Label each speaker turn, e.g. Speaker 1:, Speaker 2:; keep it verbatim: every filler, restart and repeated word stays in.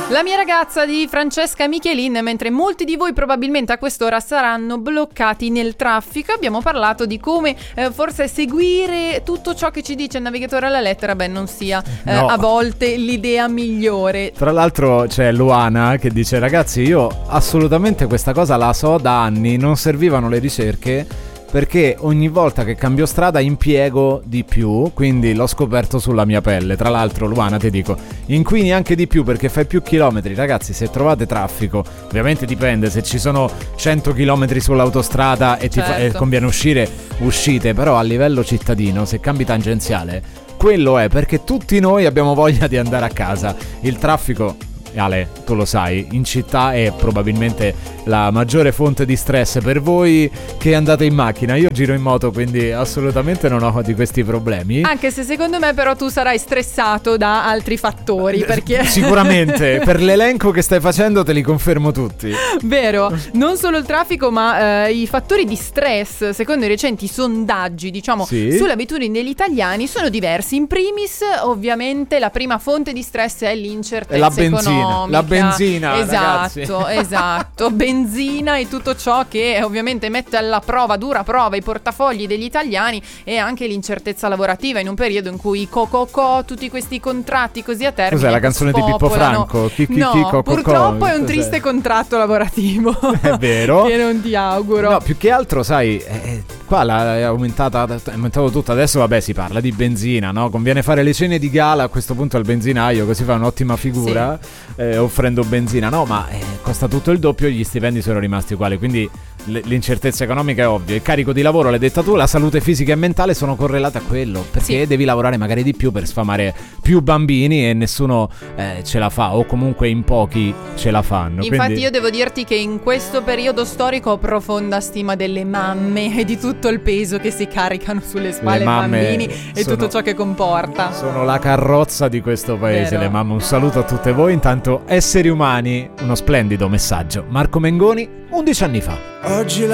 Speaker 1: La mia ragazza di Francesca Michelin, mentre molti di voi probabilmente a quest'ora saranno bloccati nel traffico. Abbiamo parlato di come eh, forse seguire tutto ciò che ci dice il navigatore alla lettera, beh, non sia eh, no. a volte l'idea migliore.
Speaker 2: Tra l'altro c'è Luana che dice: ragazzi, io assolutamente questa cosa la so da anni, non servivano le ricerche, perché ogni volta che cambio strada impiego di più, quindi l'ho scoperto sulla mia pelle. Tra l'altro, Luana, ti dico, inquini anche di più perché fai più chilometri. Ragazzi, se trovate traffico, ovviamente dipende, se ci sono cento chilometri sull'autostrada e ti
Speaker 1: certo.
Speaker 2: fa, e conviene uscire, uscite, però a livello cittadino, se cambi tangenziale, quello è perché tutti noi abbiamo voglia di andare a casa. Il traffico, Ale, tu lo sai, in città è probabilmente la maggiore fonte di stress per voi che andate in macchina. Io giro in moto, quindi assolutamente non ho di questi problemi.
Speaker 1: Anche se secondo me però tu sarai stressato da altri fattori, perché
Speaker 2: sicuramente per l'elenco che stai facendo te li confermo tutti.
Speaker 1: Vero, non solo il traffico, ma eh, i fattori di stress, secondo i recenti sondaggi, diciamo,
Speaker 2: sì.
Speaker 1: sulle abitudini degli italiani sono diversi. In primis, ovviamente, la prima fonte di stress è l'incertezza
Speaker 2: la benzina,
Speaker 1: economica.
Speaker 2: la benzina,
Speaker 1: esatto,
Speaker 2: ragazzi.
Speaker 1: esatto, benzina e tutto ciò che ovviamente mette alla prova, dura prova, i portafogli degli italiani, e anche l'incertezza lavorativa in un periodo in cui co co co tutti questi contratti così a termine.
Speaker 2: Cos'è la canzone
Speaker 1: spopolano.
Speaker 2: di Pippo Franco? Chi, chi,
Speaker 1: no,
Speaker 2: chi, co, co,
Speaker 1: purtroppo
Speaker 2: co.
Speaker 1: è un triste
Speaker 2: Cos'è?
Speaker 1: contratto lavorativo.
Speaker 2: È vero.
Speaker 1: Che non ti auguro.
Speaker 2: No, più che altro, sai, eh, qua la, è aumentata, è aumentato tutto. Adesso vabbè, si parla di benzina, no? Conviene fare le cene di gala a questo punto al benzinaio, così fa un'ottima figura, sì. eh, offrendo benzina. No, ma eh, costa tutto il doppio, gli stipendi sono rimasti uguali, quindi l- l'incertezza economica è ovvia. Il carico di lavoro, l'hai detta tu, la salute fisica e mentale sono correlate a quello, perché sì. devi lavorare magari di più per sfamare più bambini e nessuno eh, ce la fa, o comunque in pochi ce la fanno.
Speaker 1: Infatti
Speaker 2: quindi...
Speaker 1: io devo dirti che in questo periodo storico ho profonda stima delle mamme e di tutto il peso che si caricano sulle spalle bambini e
Speaker 2: sono,
Speaker 1: tutto ciò che comporta.
Speaker 2: Sono la carrozza di questo paese. Vero. Le mamme, un saluto a tutte voi. Intanto esseri umani, uno splendido messaggio. Marco Mengoni, undici anni fa.
Speaker 3: Oggi